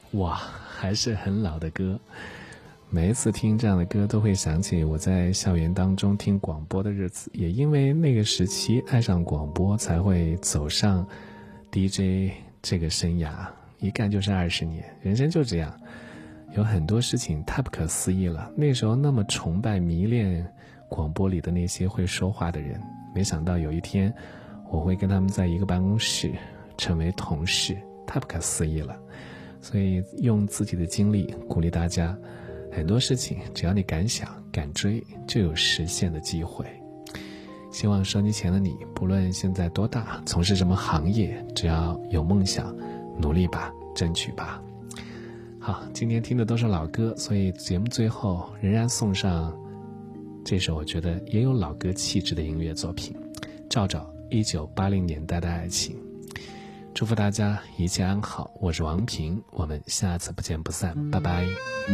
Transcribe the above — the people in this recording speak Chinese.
哇，还是很老的歌。每一次听这样的歌都会想起我在校园当中听广播的日子，也因为那个时期爱上广播，才会走上 DJ 这个生涯，一干就是20年。人生就这样，有很多事情太不可思议了。那时候那么崇拜迷恋广播里的那些会说话的人，没想到有一天我会跟他们在一个办公室成为同事，太不可思议了。所以用自己的经历鼓励大家，很多事情只要你敢想敢追，就有实现的机会。希望收音机前的你，不论现在多大，从事什么行业，只要有梦想，努力吧，争取吧。好，今天听的都是老歌，所以节目最后仍然送上这首我觉得也有老歌气质的音乐作品，赵赵1980年代的爱情。祝福大家一切安好，我是王平，我们下次不见不散，拜拜。